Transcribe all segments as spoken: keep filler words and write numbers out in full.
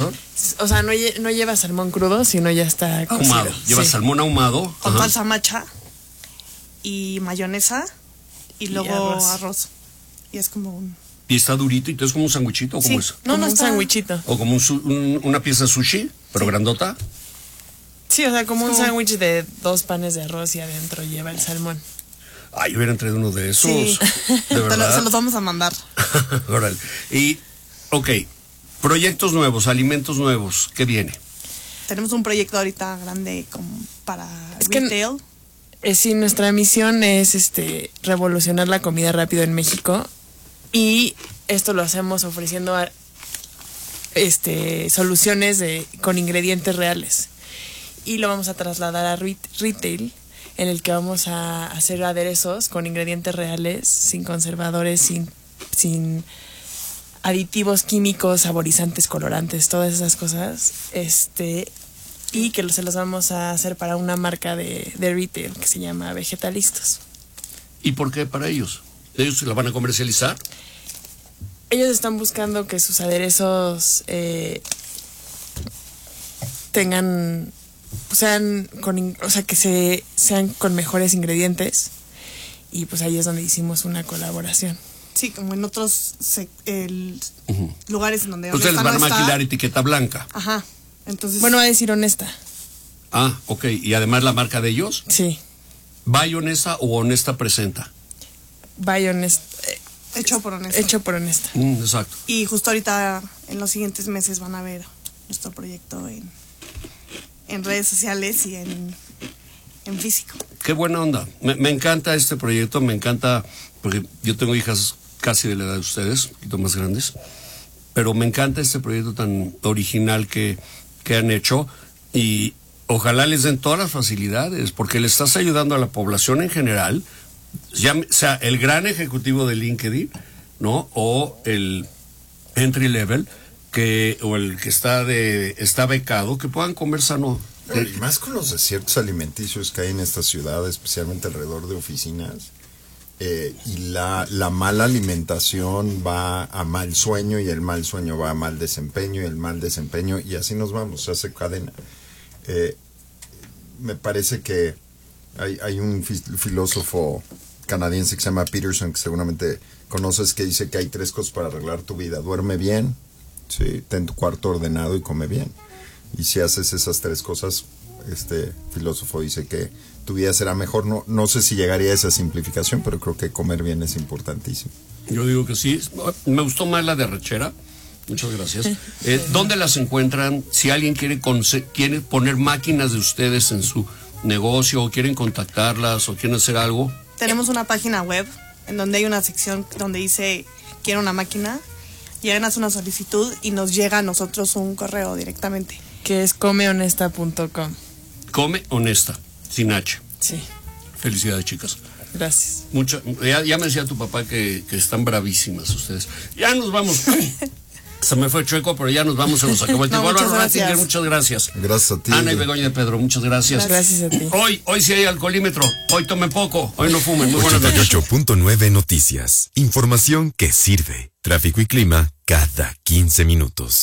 Ajá. O sea, no, lle no lleva salmón crudo, sino ya está cocido. Ahumado. Lleva sí. salmón ahumado. Con Ajá. salsa macha y mayonesa y luego y arroz. arroz. Y es como un... ¿Y está durito? ¿Y entonces como un sándwichito? Sí. es? No, como no un está... sándwichito. ¿O como un, un, una pieza de sushi, pero sí. grandota? Sí, o sea, como un sándwich de dos panes de arroz y adentro lleva el salmón. Ay, yo hubiera traído uno de esos. Sí. ¿De verdad? Se los vamos a mandar. Órale. Y, ok, proyectos nuevos, alimentos nuevos, ¿qué viene? Tenemos un proyecto ahorita grande como para es retail. Que, eh, sí, nuestra misión es este revolucionar la comida rápido en México. Y esto lo hacemos ofreciendo a, este, soluciones de, con ingredientes reales. Y lo vamos a trasladar a re retail, en el que vamos a hacer aderezos con ingredientes reales, sin conservadores, sin, sin aditivos químicos, saborizantes, colorantes, todas esas cosas. Este, y que se los vamos a hacer para una marca de, de retail que se llama Vegetalistos. ¿Y por qué para ellos? ¿Ellos se la van a comercializar? Ellos están buscando que sus aderezos eh, tengan, sean con, o sea, que se, sean con mejores ingredientes. Y pues ahí es donde hicimos una colaboración. Sí, como en otros el, uh-huh. lugares en donde... Ustedes van a maquilar etiqueta blanca. Ajá. Entonces... Bueno, va a decir Honesta. Ah, ok. ¿Y además la marca de ellos? Sí. ¿By Honesta o Honesta presenta? By Honesta. Eh, hecho por Honesta. Hecho por Honesta. Mm, exacto. Y justo ahorita, en los siguientes meses, van a ver nuestro proyecto en, en redes sociales y en, en físico. Qué buena onda. Me, me encanta este proyecto, me encanta, porque yo tengo hijas casi de la edad de ustedes, un poquito más grandes, pero me encanta este proyecto tan original que, que han hecho y ojalá les den todas las facilidades, porque le estás ayudando a la población en general, ya sea el gran ejecutivo de LinkedIn, ¿no? O el entry level, que, o el que está de está becado, que puedan comer sano. Pero, y más con los desiertos alimenticios que hay en esta ciudad, especialmente alrededor de oficinas, eh, y la, la mala alimentación va a mal sueño, y el mal sueño va a mal desempeño, y el mal desempeño, y así nos vamos, se hace cadena. Eh, me parece que hay, hay un filósofo canadiense que se llama Peterson, que seguramente conoces, que dice que hay tres cosas para arreglar tu vida: duerme bien, ¿sí? Ten tu cuarto ordenado y come bien. Y si haces esas tres cosas, este filósofo dice que tu vida será mejor. No, no sé si llegaría a esa simplificación, pero creo que comer bien es importantísimo. Yo digo que sí. Me gustó más la de arrachera. Muchas gracias. Eh, ¿Dónde las encuentran? Si alguien quiere, quiere poner máquinas de ustedes en su negocio, o quieren contactarlas, o quieren hacer algo. Tenemos una página web en donde hay una sección donde dice quiero una máquina. Llegan una solicitud y nos llega a nosotros un correo directamente, que es come honesta punto com. Come Honesta, sin H. Sí. Felicidades, chicas. Gracias. Mucho, ya, ya me decía tu papá que, que están bravísimas ustedes. Ya nos vamos. Se me fue chueco, pero ya nos vamos, se nos acabó el tiempo. No, muchas, gracias. muchas gracias. Gracias a ti. Ana y Begoña de Pedro, muchas gracias. Gracias a ti. Hoy, hoy sí hay alcoholímetro. Hoy tomen poco, hoy no fumen. Muy buenas ochenta y ocho punto nueve Noticias. Información que sirve. Tráfico y clima cada quince minutos.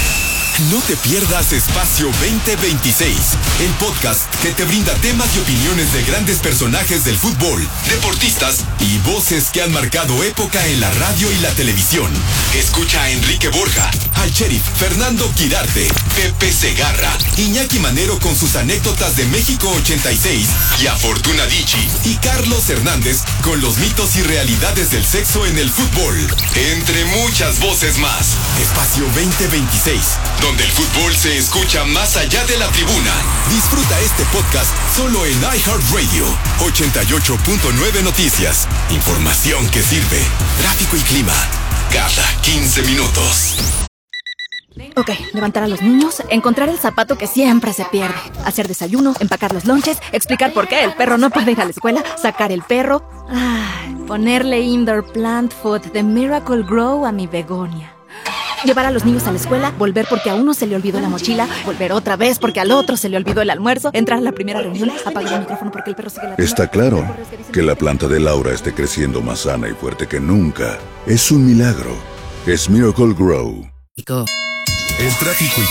No te pierdas Espacio veinte veintiséis, el podcast que te brinda temas y opiniones de grandes personajes del fútbol, deportistas y voces que han marcado época en la radio y la televisión. Escucha a Enrique Borja, al sheriff Fernando Quirarte, Pepe Segarra, Iñaki Manero con sus anécdotas de México ochenta y seis y a Fortuna Dicci y Carlos Hernández con los mitos y realidades del sexo en el fútbol, entre muchas voces más. Espacio veinte veintiséis, donde el fútbol se escucha más allá de la tribuna. Disfruta este podcast solo en iHeartRadio. ochenta y ocho punto nueve Noticias. Información que sirve. Tráfico y clima cada quince minutos. Ok, levantar a los niños, encontrar el zapato que siempre se pierde, hacer desayuno, empacar los lonches, explicar por qué el perro no puede ir a la escuela, sacar el perro, ay, ponerle indoor plant food de Miracle Grow a mi begonia. Llevar a los niños a la escuela, volver porque a uno se le olvidó la mochila, volver otra vez porque al otro se le olvidó el almuerzo, entrar a la primera reunión, apagar el micrófono porque el perro sigue la... Está claro que la planta de Laura esté creciendo más sana y fuerte que nunca. Es un milagro. Es Miracle Grow. El tráfico y